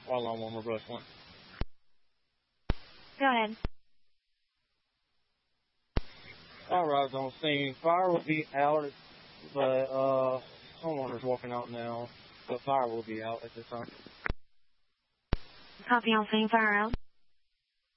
while I'm on my brush one. Go ahead. Alright, on scene. Fire will be out, but homeowner's walking out now. But fire will be out at this time. Copy on scene, fire out.